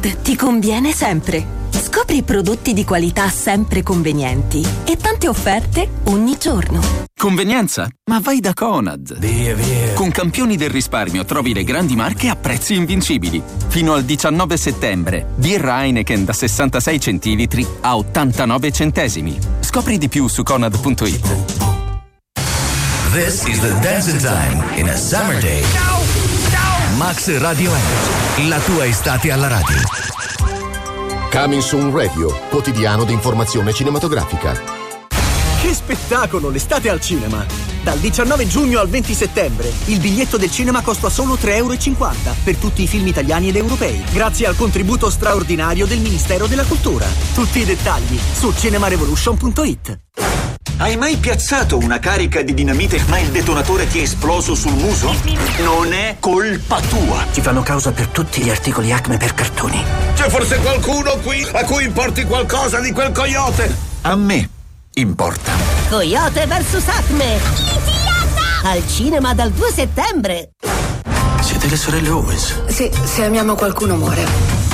Conad ti conviene sempre. Scopri prodotti di qualità sempre convenienti e tante offerte ogni giorno. Convenienza? Ma vai da Conad. Via. Con campioni del risparmio trovi le grandi marche a prezzi invincibili. Fino al 19 settembre. Birra Heineken da 66 centilitri a 89 centesimi. Scopri di più su Conad.it. This is the dancing time in a summer day. Max Radio Energy, la tua estate alla radio. Coming Soon Radio, quotidiano di informazione cinematografica. Che spettacolo l'estate al cinema! Dal 19 giugno al 20 settembre il biglietto del cinema costa solo €3,50 per tutti i film italiani ed europei, grazie al contributo straordinario del Ministero della Cultura. Tutti i dettagli su cinemarevolution.it. Hai mai piazzato una carica di dinamite ma il detonatore ti è esploso sul muso? Non è colpa tua. Ti fanno causa per tutti gli articoli Acme per cartoni. C'è forse qualcuno qui a cui importi qualcosa di quel coyote? A me importa. Coyote vs Acme. Al cinema dal 2 settembre. Siete le sorelle Owens? Sì, se amiamo qualcuno muore.